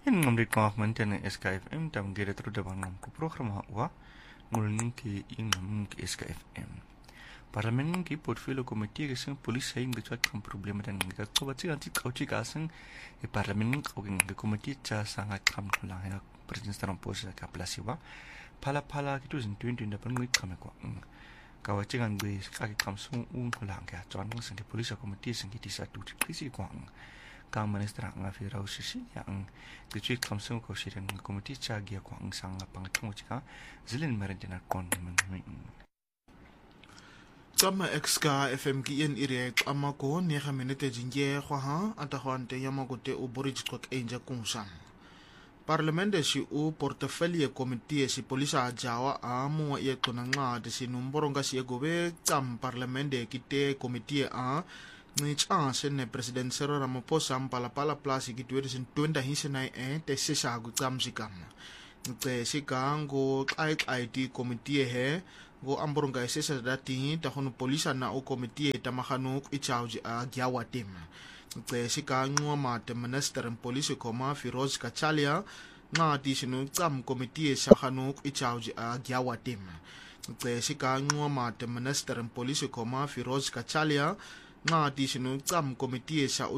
Ngomrit ko mantan SKFM tam gira tru da bangam ko programa wa ngulning ki ingam ki SKFM. Parlament ki portfolio committee ke sing polis hai ngachwa kam problema dan ngika ko bachi anti kauchi ka sing e parlament ko ngika committee cha sangat kam tulang ya presiden staron posa ka plasiwa pala ki tu sin 20 da pan ngui kam ko kawachi kan gui ka ki kam sung tulang ka chon sing di polis committee sing ki sa tu krisi ko kang ministra nga firau sisi yang kecil kamsung ko siren komiti cagia ko ang sang pangtung chika zilin merendina kon men Kama exka FM ki en ire ama ko ne ga minute jinge kwa ha ata hwante yama ko te uborij ko enja kungsam Parlamente si u portafolio komiti si polisa jawa amu ye tonanga de si numboronga si gobe tam parlamente kite komiti a ni chance ne president Cyril Ramaphosa pala plasi ki 2020 hisenai te sesa gu tam sikam te sikango IT komiti he go amboronga sesa dati ta hono polisa na o komiti ta mahanu ichauji a gyawa tim te sikango ma te minister polisi koma Firoz Kachalia na ti sinu tam komiti sa hanu ichauji a gyawa tim te sikango ma te minister polisi koma Firoz Kachalia nga di sinu tam komiti sa